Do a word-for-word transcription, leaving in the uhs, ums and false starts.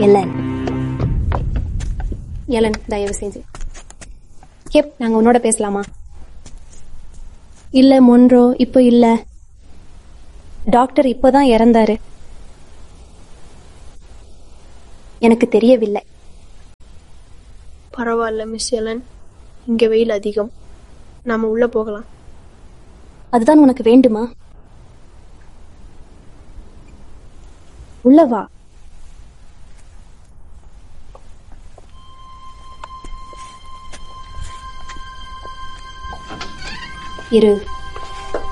Elon. Elon, தயவு செஞ்சு gap, நாங்க உன்னோட பேசலாமா? இல்ல மொன்ரோ, இப்போ இல்ல. டாக்டர் இப்போதான் இறந்தாரு. எனக்கு தெரியவில்லை. பரவாயில்ல மிஸ் எலன், இங்க வெயில் அதிகம், நாம உள்ள போகலாம். அதுதான் உனக்கு வேண்டுமா? உள்ளவா. இரு.